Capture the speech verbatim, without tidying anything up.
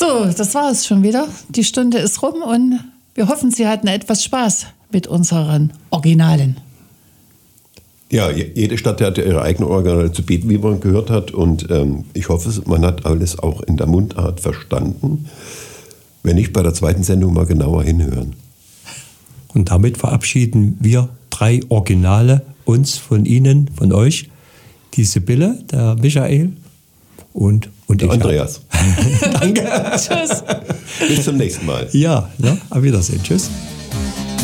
So, das war es schon wieder. Die Stunde ist rum und wir hoffen, Sie hatten etwas Spaß mit unseren Originalen. Ja, jede Stadt hat ja ihre eigene Originale zu bieten, wie man gehört hat. Und ähm, ich hoffe, man hat alles auch in der Mundart verstanden. Wenn nicht, bei der zweiten Sendung mal genauer hinhören. Und damit verabschieden wir drei Originale uns von Ihnen, von euch. Die Sibylle, der Michael und, und der ich. Andreas. Danke. Tschüss. Bis zum nächsten Mal. Ja, ne? Auf Wiedersehen. Tschüss.